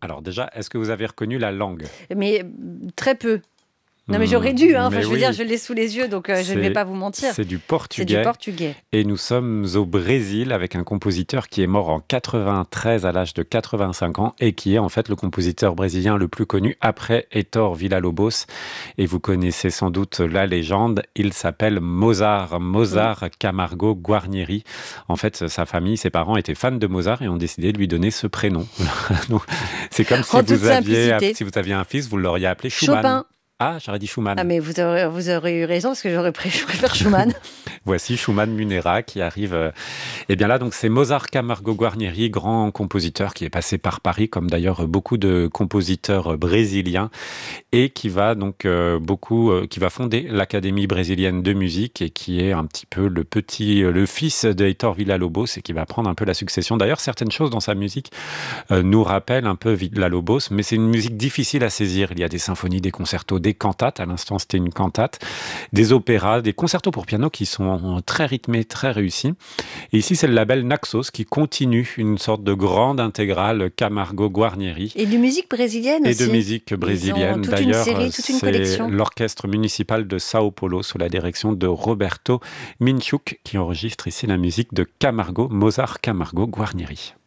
Alors déjà, est-ce que vous avez reconnu la langue? Mais très peu. Non, mais j'aurais dû, hein. Enfin, Mais je veux dire, oui, je l'ai sous les yeux, donc je ne vais c'est pas vous mentir. c'est du C'est du portugais portugais. et nous sommes au Brésil avec un compositeur qui est mort en 93 à l'âge de 85 ans et qui est en fait le compositeur brésilien le plus connu après Heitor Villa-Lobos. Et vous connaissez sans doute la légende, il s'appelle Mozart, Mm. Mozart Camargo Guarnieri. En fait, sa famille, ses parents étaient fans de Mozart et ont décidé de lui donner ce prénom. Donc, c'est comme si En toute vous aviez, simplicité. si vous aviez un fils, vous l'auriez appelé Schumann. Chopin. Ah, j'aurais dit Ah, Schumann. mais vous aurez eu raison, parce que je préfère Schumann. Voici Schumann Munera qui arrive. Et bien là, donc c'est Mozart Camargo Guarnieri, grand compositeur qui est passé par Paris, comme d'ailleurs beaucoup de compositeurs brésiliens, et qui va donc qui va fonder l'Académie brésilienne de musique et qui est un petit peu le fils de Heitor Villa-Lobos et qui va prendre un peu la succession. D'ailleurs, certaines choses dans sa musique nous rappellent un peu Villa-Lobos, mais c'est une musique difficile à saisir. Il y a des symphonies, des concertos, des cantates. À l'instant, c'était une cantate, des opéras, des concertos pour piano qui sont très rythmés, très réussis. Et ici, c'est le label Naxos qui continue une sorte de grande intégrale Camargo Guarnieri Et de musique brésilienne et de aussi. musique Ils ont brésilienne. toute une D'ailleurs, série, toute une c'est collection. l'orchestre municipal de Sao Paulo sous la direction de Roberto Minchuk qui enregistre ici la musique de Camargo, Mozart Camargo Guarnieri.